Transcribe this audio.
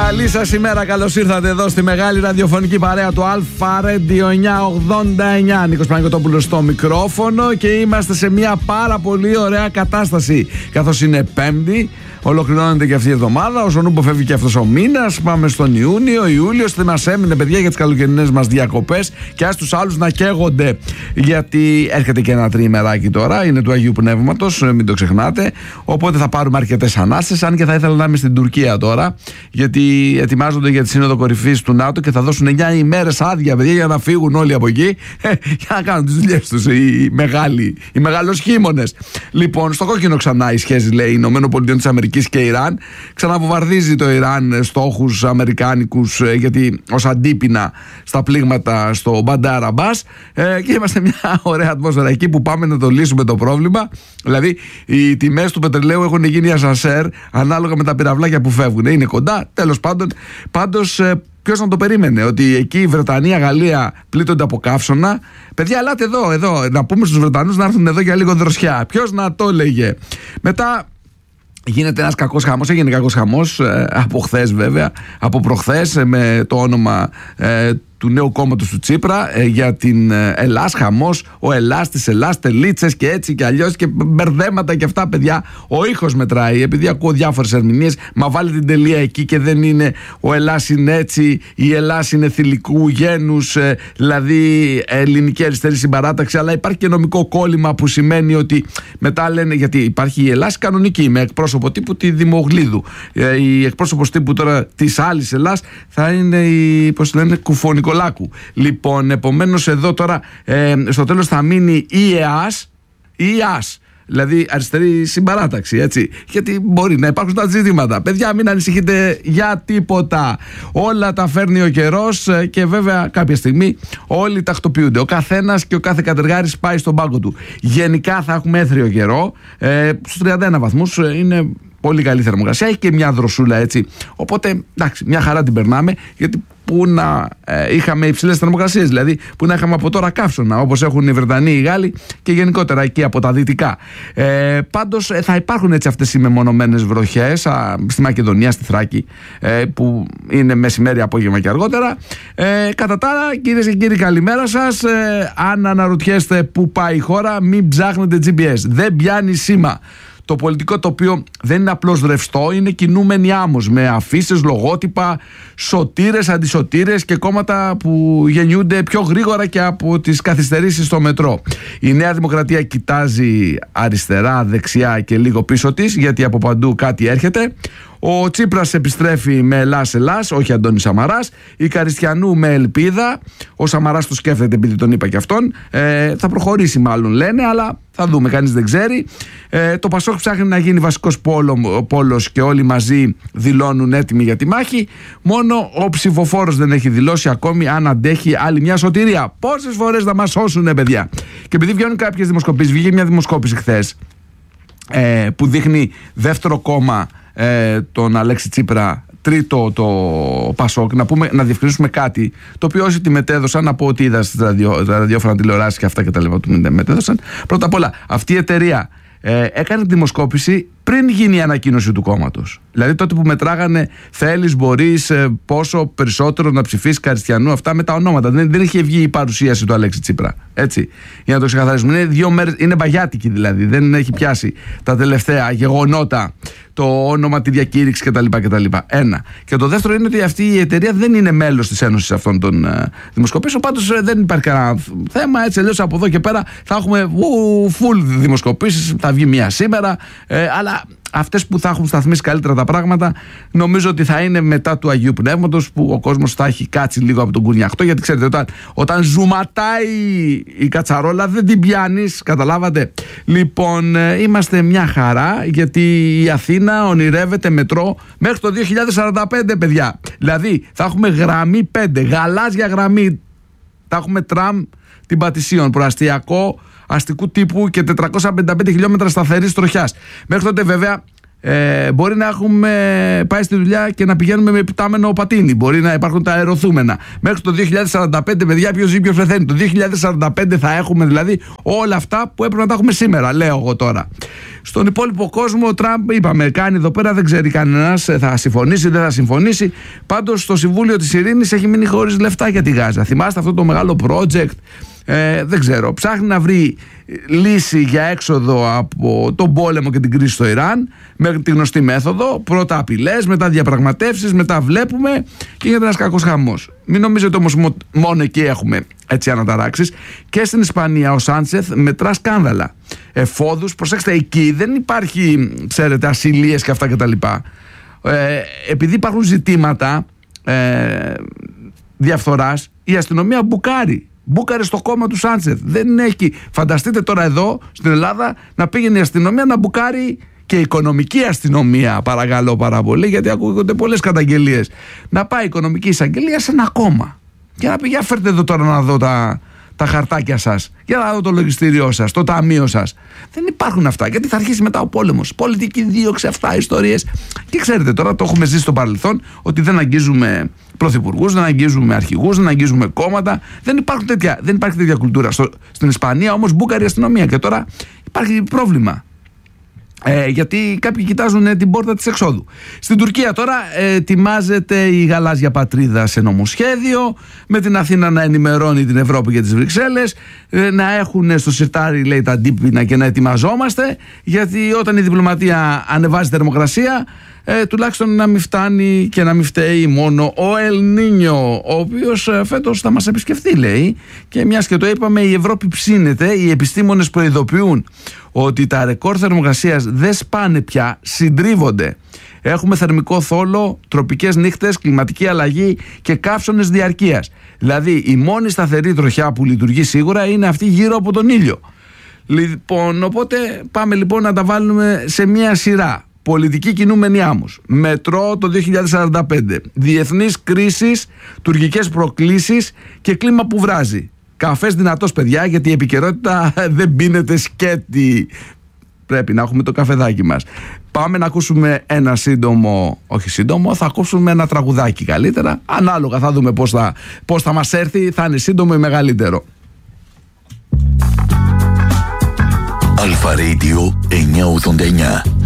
Καλή σας ημέρα, καλώς ήρθατε εδώ στη μεγάλη ραδιοφωνική παρέα του Αλφα Radio 989. Νίκος Παναγιωτόπουλος στο μικρόφωνο και είμαστε σε μια πάρα πολύ ωραία κατάσταση. Καθώς είναι Πέμπτη, ολοκληρώνεται και αυτή η εβδομάδα. Όσο νου φεύγει και αυτός ο μήνας, πάμε στον Ιούλιος. Τι μας έμεινε, παιδιά, για τις καλοκαιρινές μας διακοπές και ας τους άλλους να καίγονται. Γιατί έρχεται και ένα τριημεράκι τώρα, είναι του Αγίου Πνεύματος, μην το ξεχνάτε. Οπότε θα πάρουμε αρκετές ανάσες. Αν και θα ήθελα να είμαι στην Τουρκία τώρα, γιατί ετοιμάζονται για τη Σύνοδο Κορυφής του ΝΑΤΟ και θα δώσουν 9 ημέρες άδεια, παιδιά, για να φύγουν όλοι από εκεί για να κάνουν τις δουλειές τους οι μεγαλοσχήμονες. Λοιπόν, στο κόκκινο ξανά η σχέση, λέει, ΗΠΑ και Ιράν. Ξαναβομβαρδίζει το Ιράν στόχους αμερικάνικους, γιατί ως αντίπεινα στα πλήγματα στο Μπαντάρ Αμπάς, και είμαστε μια ωραία ατμόσφαιρα εκεί που πάμε να το λύσουμε το πρόβλημα. Δηλαδή οι τιμές του πετρελαίου έχουν γίνει ασανσέρ ανάλογα με τα πυραυλάκια που φεύγουν. Είναι κοντά, τέλος πάντων. Πάντως, ποιος να το περίμενε ότι εκεί η Βρετανία, Γαλλία πλήττονται από καύσωνα. Παιδιά, ελάτε εδώ, να πούμε στους Βρετανούς να έρθουν εδώ για λίγο δροσιά. Ποιος να το έλεγε. Μετά γίνεται ένας κακός χαμός, έγινε κακός χαμός από χθες, βέβαια, από προχθές, με το όνομα του νέου κόμματος του Τσίπρα, για την Ελλάς, χαμός, ο Ελλάς της Ελλάς, τελίτσες και έτσι και αλλιώς και μπερδέματα και αυτά, παιδιά. Ο ήχος μετράει, επειδή ακούω διάφορες ερμηνείες, μα βάλει την τελεία εκεί και δεν είναι ο Ελλάς είναι έτσι, η Ελλάς είναι θηλυκού γένους, δηλαδή ελληνική αριστερή συμπαράταξη, αλλά υπάρχει και νομικό κόλλημα που σημαίνει ότι μετά λένε, γιατί υπάρχει η Ελλάς κανονική με εκπρόσωπο τύπου τη Δημογλίδου, η εκπρόσωπος τύπου τώρα της άλλης Ελλάς θα είναι η, πώς λένε, Κουφονικό. Λοιπόν, επομένως εδώ τώρα στο τέλος θα μείνει η ΕΑΣ, δηλαδή αριστερή συμπαράταξη, έτσι. Γιατί μπορεί να υπάρχουν τα ζητήματα. Παιδιά, μην ανησυχείτε για τίποτα. Όλα τα φέρνει ο καιρός και βέβαια κάποια στιγμή όλοι τακτοποιούνται. Ο καθένας και ο κάθε κατεργάρης πάει στον πάγκο του. Γενικά θα έχουμε έθριο καιρό. Στους 31 βαθμούς είναι πολύ καλή θερμοκρασία. Έχει και μια δροσούλα, έτσι. Οπότε, εντάξει, μια χαρά την περνάμε, γιατί που να είχαμε υψηλές θερμοκρασίες, δηλαδή που να είχαμε από τώρα καύσωνα, όπως έχουν οι Βρετανοί, οι Γάλλοι και γενικότερα εκεί από τα δυτικά. Πάντως θα υπάρχουν έτσι αυτές οι μεμονωμένες βροχές στη Μακεδονία, στη Θράκη, που είναι μεσημέρι, απόγευμα και αργότερα. Κατά τα άλλα, κυρίες και κύριοι, καλημέρα σας. Αν αναρωτιέστε πού πάει η χώρα, μην ψάχνετε GPS, δεν πιάνει σήμα. Το πολιτικό τοπίο δεν είναι απλώς ρευστό, είναι κινούμενη άμμος με αφίσες, λογότυπα, σωτήρες, αντισωτήρες και κόμματα που γεννιούνται πιο γρήγορα και από τις καθυστερήσεις στο μετρό. Η Νέα Δημοκρατία κοιτάζει αριστερά, δεξιά και λίγο πίσω της, γιατί από παντού κάτι έρχεται. Ο Τσίπρας επιστρέφει με Ελλάς, όχι Αντώνης Σαμαράς. Η Καριστιανού με ελπίδα. Ο Σαμαράς το σκέφτεται, επειδή τον είπα και αυτόν. Θα προχωρήσει μάλλον, λένε, αλλά θα δούμε, κανείς δεν ξέρει. Το Πασόκ ψάχνει να γίνει βασικός πόλος και όλοι μαζί δηλώνουν έτοιμοι για τη μάχη. Μόνο ο ψηφοφόρος δεν έχει δηλώσει ακόμη αν αντέχει άλλη μια σωτηρία. Πόσες φορές θα μας σώσουνε, παιδιά. Και επειδή βγαίνουν κάποιες δημοσκοπήσεις, βγήκε μια δημοσκόπηση χθες που δείχνει δεύτερο κόμμα τον Αλέξη Τσίπρα, τρίτο το Πασόκ. Να διευκρινίσουμε κάτι, το οποίο όσοι τη μετέδωσαν, να πω ότι είδα στις ραδιόφωνα, τηλεοράσεις και αυτά και τα λοιπά που μετέδωσαν. Πρώτα απ' όλα, αυτή η εταιρεία έκανε τη δημοσκόπηση πριν γίνει η ανακοίνωση του κόμματος. Δηλαδή τότε που μετράγανε θέλεις, μπορείς, πόσο περισσότερο να ψηφίσεις Καριστιανού, αυτά με τα ονόματα. Δεν είχε βγει η παρουσίαση του Αλέξη Τσίπρα. Έτσι. Για να το ξεκαθαρίσουμε. Είναι 2 μέρες, είναι μπαγιάτικη δηλαδή. Δεν έχει πιάσει τα τελευταία γεγονότα, το όνομα, τη διακήρυξη κτλ. Ένα. Και το δεύτερο είναι ότι αυτή η εταιρεία δεν είναι μέλος της Ένωσης αυτών των δημοσκοπήσεων. Πάντως δεν υπάρχει κανένα θέμα. Έτσι, αλλιώς από εδώ και πέρα θα έχουμε full δημοσκοπήσεις. Θα βγει μία σήμερα. Αλλά αυτές που θα έχουν σταθμίσει καλύτερα τα πράγματα, νομίζω ότι θα είναι μετά του Αγίου Πνεύματος, που ο κόσμος θα έχει κάτσει λίγο από τον κουνιαχτό. Γιατί ξέρετε, όταν ζουματάει η κατσαρόλα δεν την πιάνεις, καταλάβατε. Λοιπόν, είμαστε μια χαρά, γιατί η Αθήνα ονειρεύεται μετρό μέχρι το 2045, παιδιά. Δηλαδή θα έχουμε γραμμή 5, γαλάζια γραμμή. Θα έχουμε τραμ την Πατησίων, προαστιακό, αστικού τύπου και 455 χιλιόμετρα σταθερής τροχιάς. Μέχρι τότε, βέβαια, μπορεί να έχουμε πάει στη δουλειά και να πηγαίνουμε με επιτάμενο πατίνι. Μπορεί να υπάρχουν τα αεροθούμενα. Μέχρι το 2045, παιδιά, ποιος ζει, ποιος πεθαίνει. Το 2045 θα έχουμε δηλαδή όλα αυτά που έπρεπε να τα έχουμε σήμερα, λέω εγώ τώρα. Στον υπόλοιπο κόσμο ο Τραμπ, είπαμε, κάνει εδώ πέρα, δεν ξέρει κανένας, θα συμφωνήσει, δεν θα συμφωνήσει. Πάντως στο Συμβούλιο της Ειρήνης έχει μείνει χωρίς λεφτά για τη Γάζα. Θυμάστε αυτό το μεγάλο project? Δεν ξέρω, ψάχνει να βρει λύση για έξοδο από τον πόλεμο και την κρίση στο Ιράν με τη γνωστή μέθοδο. Πρώτα απειλές, μετά διαπραγματεύσεις, μετά βλέπουμε και γίνεται ένας κακός χαμός. Μην νομίζετε όμως μόνο εκεί έχουμε έτσι αναταράξεις. Και στην Ισπανία ο Σάντσεθ μετρά σκάνδαλα, εφόδους. Προσέξτε, εκεί δεν υπάρχει, ξέρετε, ασυλίες και αυτά κτλ. Επειδή υπάρχουν ζητήματα διαφθοράς, η αστυνομία μπούκαρε στο κόμμα του Σάντσεθ. Δεν έχει. Φανταστείτε τώρα εδώ στην Ελλάδα να πήγαινε η αστυνομία να μπουκάρει, και η οικονομική αστυνομία, παρακαλώ πάρα πολύ, γιατί ακούγονται πολλές καταγγελίες. Να πάει η οικονομική εισαγγελία σε ένα κόμμα και να πει: για φέρτε εδώ τώρα να δω τα χαρτάκια σας, για να δω το λογιστήριό σας, το ταμείο σας. Δεν υπάρχουν αυτά, γιατί θα αρχίσει μετά ο πόλεμος. Πολιτική δίωξη, αυτά, ιστορίες. Και ξέρετε τώρα, το έχουμε ζήσει στο παρελθόν, ότι δεν αγγίζουμε πρωθυπουργούς, δεν αγγίζουμε αρχηγούς, δεν αγγίζουμε κόμματα. Δεν υπάρχει τέτοια κουλτούρα. Στην Ισπανία όμως μπούκαρε η αστυνομία και τώρα υπάρχει πρόβλημα. Γιατί κάποιοι κοιτάζουν την πόρτα της εξόδου. Στην Τουρκία τώρα ετοιμάζεται η γαλάζια πατρίδα σε νομοσχέδιο, με την Αθήνα να ενημερώνει την Ευρώπη για τις Βρυξέλλες, να έχουν στο σιρτάρι, λέει, τα αντίπεινα και να ετοιμαζόμαστε, γιατί όταν η διπλωματία ανεβάζει θερμοκρασία, τουλάχιστον να μην φτάνει και να μην φταίει μόνο ο Ελ Νίνιο, ο οποίος φέτος θα μας επισκεφτεί, λέει. Και μιας και το είπαμε, η Ευρώπη ψήνεται, οι επιστήμονες προειδοποιούν ότι τα ρεκόρ θερμοκρασίας δεν σπάνε πια, συντρίβονται. Έχουμε θερμικό θόλο, τροπικές νύχτες, κλιματική αλλαγή και καύσονες διαρκείας. Δηλαδή η μόνη σταθερή τροχιά που λειτουργεί σίγουρα είναι αυτή γύρω από τον ήλιο. Λοιπόν, οπότε πάμε λοιπόν να τα βάλουμε σε μια σειρά. Πολιτική κινούμενη άμμος, μετρό το 2045, διεθνείς κρίσεις, τουρκικές προκλήσεις και κλίμα που βράζει. Καφές δυνατός, παιδιά, γιατί η επικαιρότητα δεν πίνεται σκέτη. Πρέπει να έχουμε το καφεδάκι μας. Πάμε να ακούσουμε ένα θα ακούσουμε ένα τραγουδάκι καλύτερα. Ανάλογα θα δούμε πώς θα μας έρθει, θα είναι σύντομο ή μεγαλύτερο. Αλφα Radio 989.